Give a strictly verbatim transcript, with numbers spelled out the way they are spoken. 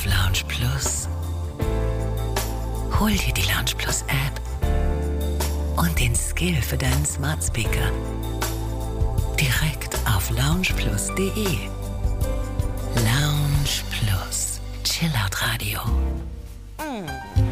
auf Lounge Plus. Hol dir die Lounge Plus App und den Skill für deinen Smart Speaker direkt auf lounge plus punkt de. Lounge Plus. Chillout Radio.